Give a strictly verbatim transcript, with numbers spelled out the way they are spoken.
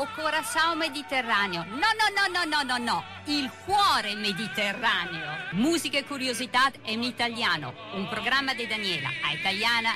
o Corazao Mediterraneo. No, no, no, no, no, no, no. Il cuore mediterraneo. Musica e curiosità in italiano. Un programma di Daniela, a italiana